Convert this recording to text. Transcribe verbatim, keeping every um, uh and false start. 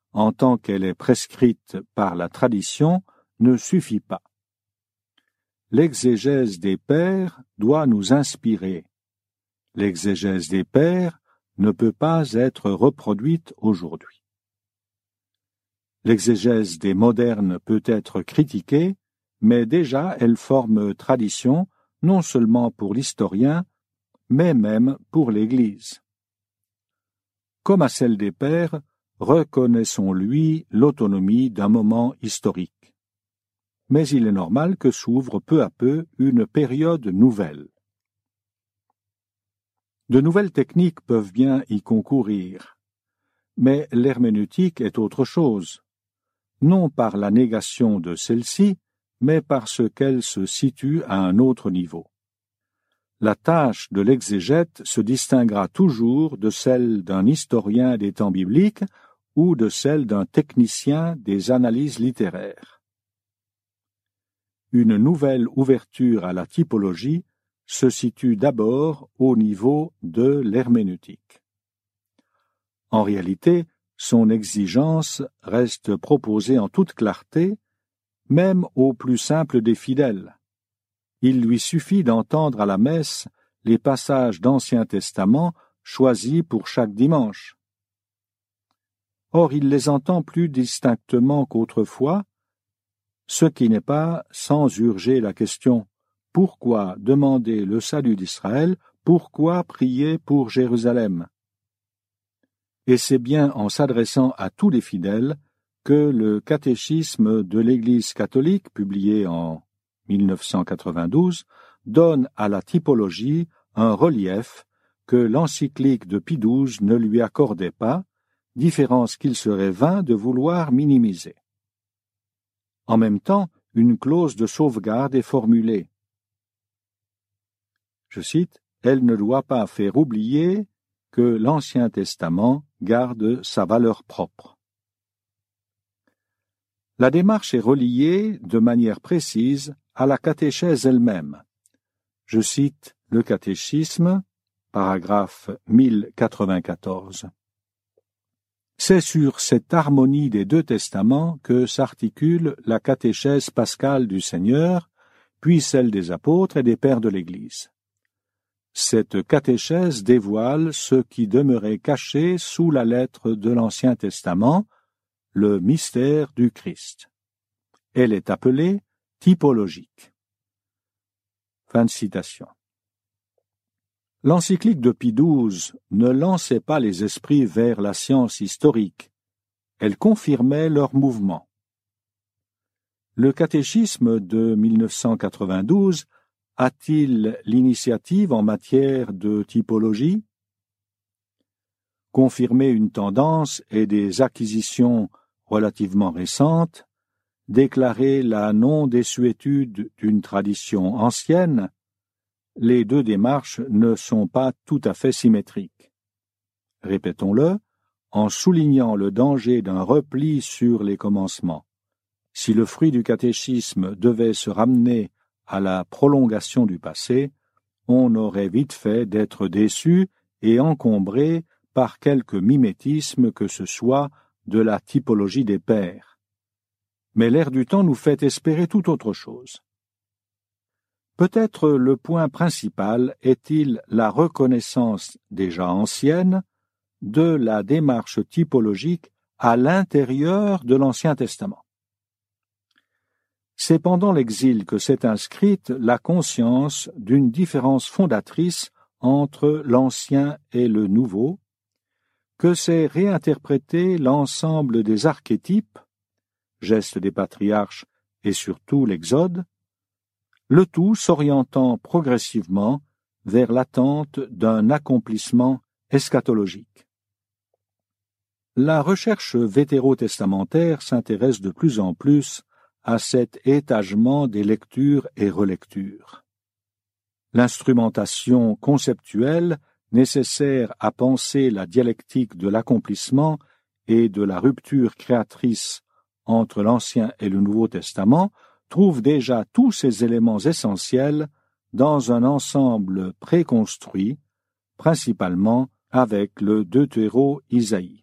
en tant qu'elle est prescrite par la tradition, ne suffit pas. L'exégèse des pères doit nous inspirer. L'exégèse des pères ne peut pas être reproduite aujourd'hui. L'exégèse des modernes peut être critiquée, mais déjà elle forme tradition non seulement pour l'historien, mais même pour l'Église. Comme à celle des pères, reconnaissons-lui l'autonomie d'un moment historique. Mais il est normal que s'ouvre peu à peu une période nouvelle. De nouvelles techniques peuvent bien y concourir, mais l'herméneutique est autre chose, non par la négation de celle-ci, mais parce qu'elle se situe à un autre niveau. La tâche de l'exégète se distinguera toujours de celle d'un historien des temps bibliques ou de celle d'un technicien des analyses littéraires. Une nouvelle ouverture à la typologie se situe d'abord au niveau de l'herméneutique. En réalité, son exigence reste proposée en toute clarté, même au plus simple des fidèles. Il lui suffit d'entendre à la messe les passages d'Ancien Testament choisis pour chaque dimanche. Or, il les entend plus distinctement qu'autrefois, ce qui n'est pas sans urger la question « Pourquoi demander le salut d'Israël? Pourquoi prier pour Jérusalem ?» Et c'est bien en s'adressant à tous les fidèles que le catéchisme de l'Église catholique, publié en mille neuf cent quatre-vingt-douze, donne à la typologie un relief que l'encyclique de Pie douze ne lui accordait pas, différence qu'il serait vain de vouloir minimiser. En même temps, une clause de sauvegarde est formulée. Je cite, « Elle ne doit pas faire oublier que l'Ancien Testament garde sa valeur propre. » La démarche est reliée de manière précise à la catéchèse elle-même. Je cite le catéchisme, paragraphe mille quatre-vingt-quatorze. C'est sur cette harmonie des deux testaments que s'articule la catéchèse pascale du Seigneur, puis celle des apôtres et des pères de l'Église. Cette catéchèse dévoile ce qui demeurait caché sous la lettre de l'Ancien Testament, le mystère du Christ. Elle est appelée typologique. Fin de citation. L'encyclique de Pie douze ne lançait pas les esprits vers la science historique, elle confirmait leur mouvement. Le catéchisme de mille neuf cent quatre-vingt-douze a-t-il l'initiative en matière de typologie? Confirmer une tendance et des acquisitions relativement récentes, déclarer la non-désuétude d'une tradition ancienne, les deux démarches ne sont pas tout à fait symétriques. Répétons-le, en soulignant le danger d'un repli sur les commencements. Si le fruit du catéchisme devait se ramener à la prolongation du passé, on aurait vite fait d'être déçu et encombré par quelque mimétisme que ce soit de la typologie des pères. Mais l'air du temps nous fait espérer tout autre chose. Peut-être le point principal est-il la reconnaissance déjà ancienne de la démarche typologique à l'intérieur de l'Ancien Testament. C'est pendant l'exil que s'est inscrite la conscience d'une différence fondatrice entre l'Ancien et le Nouveau, que s'est réinterprété l'ensemble des archétypes, gestes des patriarches et surtout l'Exode, le tout s'orientant progressivement vers l'attente d'un accomplissement eschatologique. La recherche vétérotestamentaire s'intéresse de plus en plus à cet étagement des lectures et relectures. L'instrumentation conceptuelle nécessaire à penser la dialectique de l'accomplissement et de la rupture créatrice entre l'Ancien et le Nouveau Testament trouve déjà tous ces éléments essentiels dans un ensemble préconstruit, principalement avec le Deutéro-Isaïe.